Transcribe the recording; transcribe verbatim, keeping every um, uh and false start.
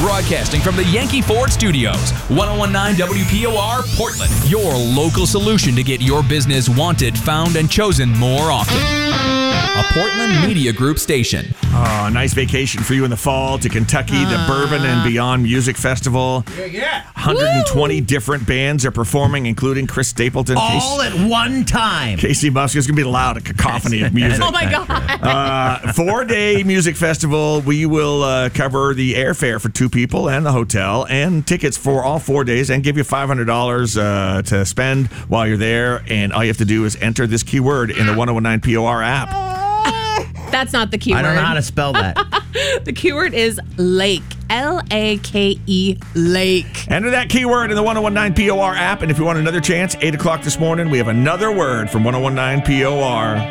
Broadcasting from the Yankee Ford Studios, ten nineteen W P O R, Portland. Your local solution to get your business wanted, found, and chosen more often. A Portland Media Group station. Oh, nice vacation for you in the fall to Kentucky, uh, the Bourbon and Beyond Music Festival. Yeah, yeah. one hundred twenty Woo! Different bands are performing, including Chris Stapleton. All Casey, at one time. Casey Musk is going to be loud, a cacophony of music. Oh, my God. Uh, four-day music festival. We will uh, cover the airfare for two people and the hotel and tickets for all four days and give you five hundred dollars uh, to spend while you're there. And all you have to do is enter this keyword in the ten nineteen P O R app. That's not the keyword. I don't know how to spell that. The keyword is lake. L A K E, lake. Enter that keyword in the ten nineteen P O R app. And if you want another chance, eight o'clock this morning, we have another word from ten nineteen P O R.